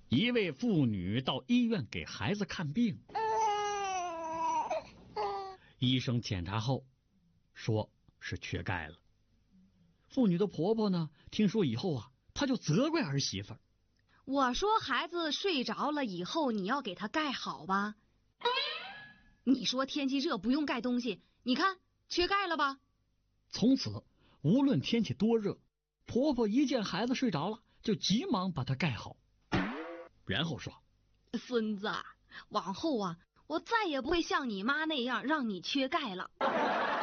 一位妇女到医院给孩子看病，医生检查后说是缺钙了。妇女的婆婆呢，听说以后啊，她就责怪儿媳妇儿。 我说孩子睡着了以后你要给他盖好吧，你说天气热不用盖东西，你看缺钙了吧。 从此无论天气多热，婆婆一见孩子睡着了就急忙把它盖好，然后说： 孙子，往后啊我再也不会像你妈那样让你缺钙了。